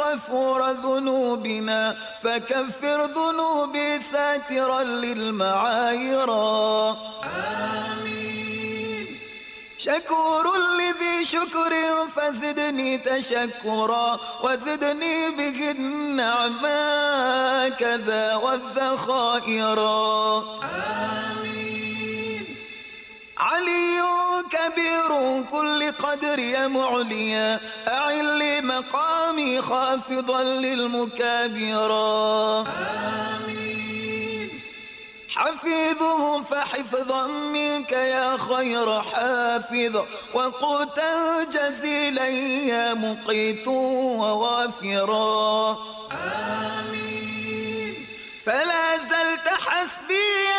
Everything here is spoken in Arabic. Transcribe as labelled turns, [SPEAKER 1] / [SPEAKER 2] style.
[SPEAKER 1] غفور ذنوبنا فكفر ذنوبي ساترا للمعايرا. آمين. شكور لذي شكر فزدني تشكرا وزدني به النعما كذا والذخائرا. آمين. علي كبير كل قدر يا معليا أعل لي مقامي خافضا للمكابرا. آمين. حفيظه فحفظا منك يا خير حافظ وقوتا جزيلا يا مقيت ووافرا. آمين. فلا زلت حسبي